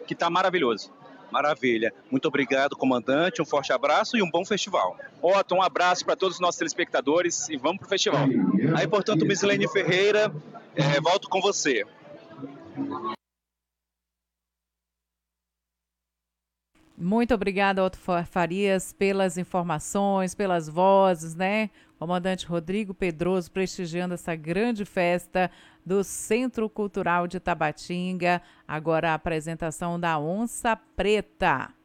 que está maravilhoso. Maravilha. Muito obrigado, comandante. Um forte abraço e um bom festival. Otto, um abraço para todos os nossos telespectadores e vamos para o festival. Aí, portanto, Misilene Ferreira, volto com você. Muito obrigada, Otto Farias, pelas informações, pelas vozes, né? Comandante Rodrigo Pedroso prestigiando essa grande festa do Centro Cultural de Tabatinga. Agora a apresentação da Onça Preta.